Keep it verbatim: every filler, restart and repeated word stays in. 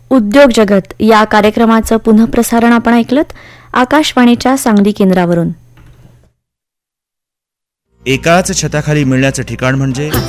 उद्योग जगत या कार्यक्रमाचं पुनःप्रसारण आपण ऐकलत आकाशवाणीच्या सांगली केंद्रावरून. एकाच छताखाली मिळण्याचं ठिकाण म्हणजे